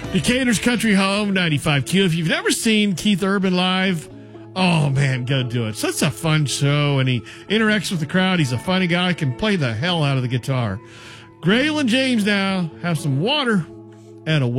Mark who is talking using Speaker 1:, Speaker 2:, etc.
Speaker 1: Decatur's Country Home, 95Q. If you've never seen Keith Urban live, oh, man, go do it. Such a fun show, and he interacts with the crowd. He's a funny guy, can play the hell out of the guitar. Graylin James now, have some water and a